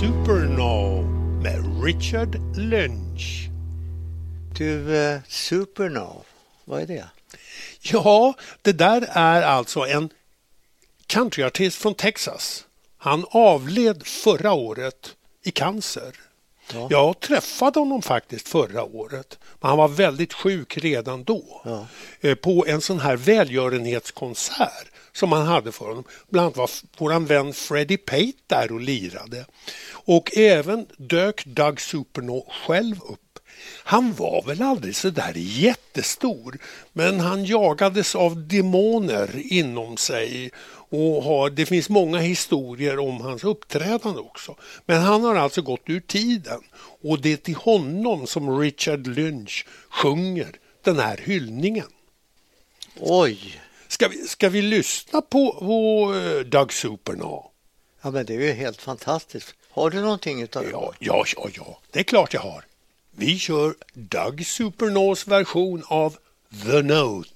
Supernaw med Richard Lynch. Du, Supernaw, vad är det? Ja, det där är alltså en countryartist från Texas. Han avled förra året i cancer. Ja. Jag träffade honom faktiskt förra året. Men han var väldigt sjuk redan då. Ja. På en sån här välgörenhetskonsert som han hade för honom. Bland annat var vår vän Freddie Pate där och lirade. Och även dök Doug Supernaw själv upp. Han var väl aldrig så där jättestor, men han jagades av demoner inom sig och det finns många historier om hans uppträdande också. Men han har alltså gått ur tiden och det är till honom som Richard Lynch sjunger den här hyllningen. Oj! Ska vi lyssna på Doug Supernaw? Ja, men det är ju helt fantastiskt. Har du någonting utav det? Ja, det är klart jag har. Vi kör Doug Supernaws version av The Note.